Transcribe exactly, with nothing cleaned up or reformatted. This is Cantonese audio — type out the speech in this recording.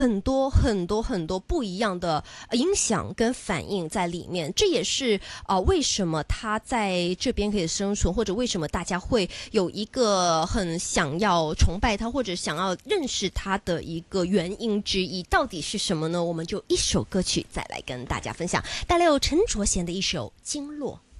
很多很多很多不一样的影响跟反应在里面，这也是啊、呃、为什么他在这边可以生存，或者为什么大家会有一个很想要崇拜他或者想要认识他的一个原因之一，到底是什么呢？我们就一首歌曲再来跟大家分享，带来有陈卓贤的一首《经络》。